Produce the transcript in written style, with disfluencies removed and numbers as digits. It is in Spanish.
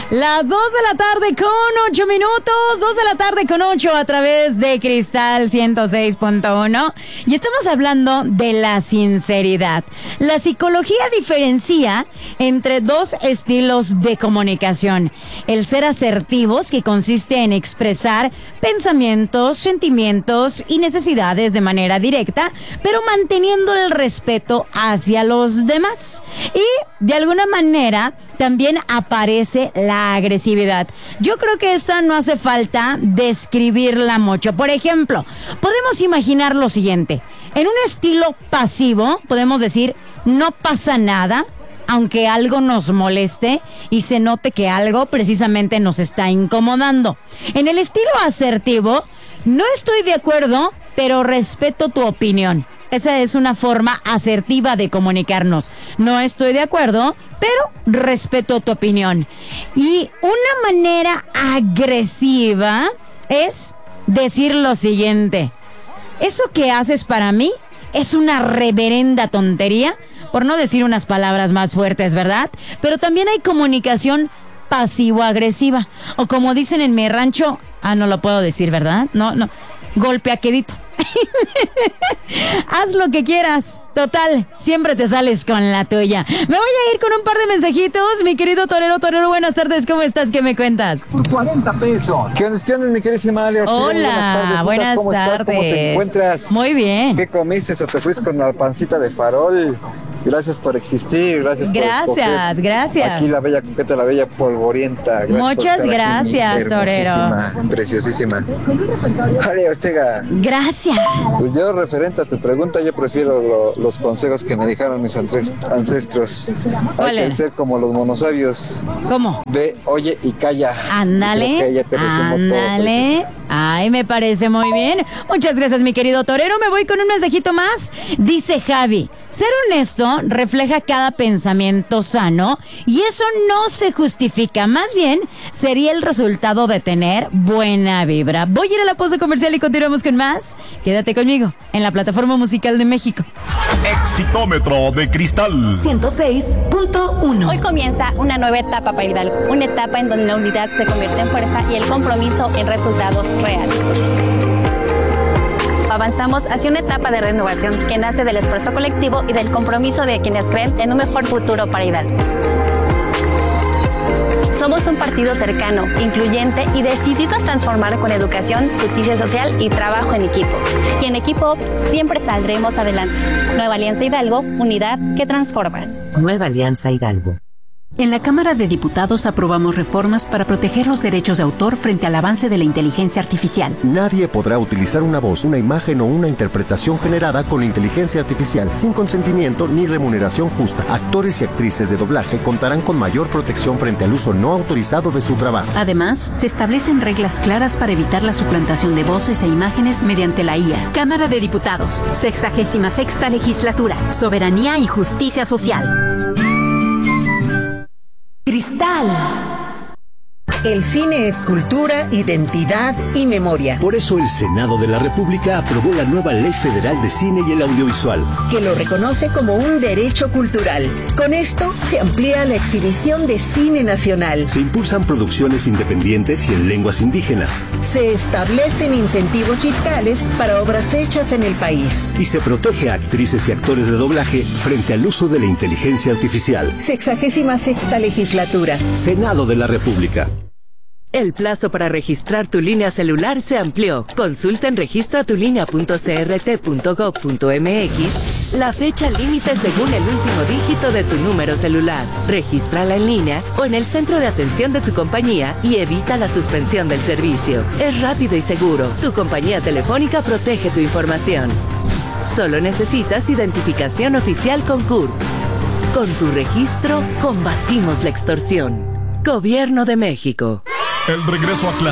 Las 2 de la tarde con 8 minutos, 2 de la tarde con 8 a través de Cristal 106.1 y estamos hablando de la sinceridad. La psicología diferencia entre dos estilos de comunicación. El ser asertivos, que consiste en expresar pensamientos, sentimientos y necesidades de manera directa, pero manteniendo el respeto hacia los demás. Y de alguna manera también aparece la agresividad. Yo creo que esta no hace falta describirla mucho. Por ejemplo, podemos imaginar lo siguiente. En un estilo pasivo, podemos decir, no pasa nada, aunque algo nos moleste y se note que algo precisamente nos está incomodando. En el estilo asertivo, no estoy de acuerdo, pero respeto tu opinión. Esa es una forma asertiva de comunicarnos. No estoy de acuerdo, pero respeto tu opinión. Y una manera agresiva es decir lo siguiente. Eso que haces para mí es una reverenda tontería, por no decir unas palabras más fuertes, ¿verdad? Pero también hay comunicación pasivo-agresiva. O como dicen en mi rancho, no lo puedo decir, ¿verdad? No, golpeaquedito. Haz lo que quieras. Total, siempre te sales con la tuya. Me voy a ir con un par de mensajitos. Mi querido Torero, buenas tardes. ¿Cómo estás? ¿Qué me cuentas? Por 40 pesos. ¿Qué onda, mi queridísima Ale? Hola, buenas tardes. ¿Cómo estás? ¿Cómo te encuentras? Muy bien. ¿Qué comiste o te fuiste con la pancita de farol? Gracias por existir, gracias. Aquí la bella coqueta, la bella polvorienta. Muchas gracias, Torero. Preciosísima. Ale Ortega. Gracias. Pues yo, referente a tu pregunta, yo prefiero los consejos que me dejaron mis ancestros. Hay que ser como los monosabios. ¿Cómo? Ve, oye y calla. Ándale. Ándale. Ay, me parece muy bien. Muchas gracias, mi querido Torero. Me voy con un mensajito más. Dice Javi, ser honesto refleja cada pensamiento sano y eso no se justifica. Más bien, sería el resultado de tener buena vibra. Voy a ir a la pausa comercial y continuamos con más. Quédate conmigo en la plataforma musical de México. Exitómetro de Cristal 106.1. Hoy comienza una nueva etapa para Hidalgo. Una etapa en donde la unidad se convierte en fuerza y el compromiso en resultados reales. Avanzamos hacia una etapa de renovación que nace del esfuerzo colectivo y del compromiso de quienes creen en un mejor futuro para Hidalgo. Somos un partido cercano, incluyente y decidido a transformar con educación, justicia social y trabajo en equipo. Y en equipo siempre saldremos adelante. Nueva Alianza Hidalgo, unidad que transforma. Nueva Alianza Hidalgo. En la Cámara de Diputados aprobamos reformas para proteger los derechos de autor frente al avance de la inteligencia artificial. Nadie podrá utilizar una voz, una imagen o una interpretación generada con inteligencia artificial sin consentimiento ni remuneración justa. Actores y actrices de doblaje contarán con mayor protección frente al uso no autorizado de su trabajo. Además, se establecen reglas claras para evitar la suplantación de voces e imágenes mediante la IA. Cámara de Diputados, 66ª Legislatura, Soberanía y Justicia Social. Cristal. El cine es cultura, identidad y memoria. Por eso el Senado de la República aprobó la nueva Ley Federal de Cine y el Audiovisual, que lo reconoce como un derecho cultural. Con esto se amplía la exhibición de cine nacional. Se impulsan producciones independientes y en lenguas indígenas. Se establecen incentivos fiscales para obras hechas en el país. Y se protege a actrices y actores de doblaje frente al uso de la inteligencia artificial. 66ª Legislatura. Senado de la República. El plazo para registrar tu línea celular se amplió. Consulta en registratulinea.crt.gov.mx la fecha límite según el último dígito de tu número celular. Regístrala en línea o en el centro de atención de tu compañía y evita la suspensión del servicio. Es rápido y seguro. Tu compañía telefónica protege tu información. Solo necesitas identificación oficial con CURP. Con tu registro, combatimos la extorsión. Gobierno de México. El regreso a clase.